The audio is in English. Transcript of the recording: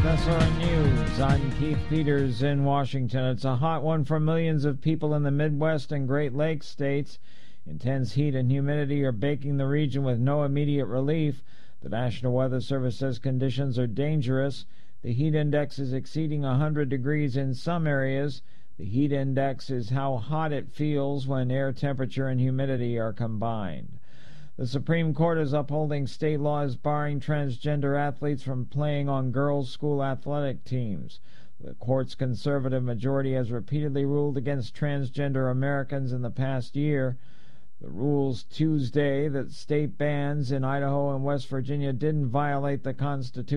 SRN News. I'm Keith Peters in Washington. It's a hot one for millions of people in the Midwest and Great Lakes states. Intense heat and humidity are baking the region with no immediate relief. The National Weather Service says conditions are dangerous. The heat index is exceeding 100 degrees in some areas. The heat index is how hot it feels when air temperature and humidity are combined. The Supreme Court is upholding state laws barring transgender athletes from playing on girls' school athletic teams. The court's conservative majority has repeatedly ruled against transgender Americans in the past year. The rules Tuesday that state bans in Idaho and West Virginia didn't violate the Constitution.